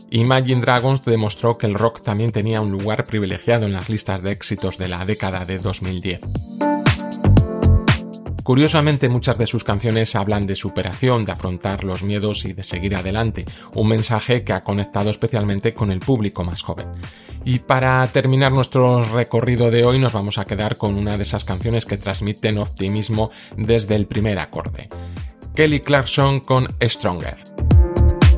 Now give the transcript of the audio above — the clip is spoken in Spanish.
Imagine Dragons demostró que el rock también tenía un lugar privilegiado en las listas de éxitos de la década de 2010. Curiosamente, muchas de sus canciones hablan de superación, de afrontar los miedos y de seguir adelante, un mensaje que ha conectado especialmente con el público más joven. Y para terminar nuestro recorrido de hoy nos vamos a quedar con una de esas canciones que transmiten optimismo desde el primer acorde. Kelly Clarkson con Stronger.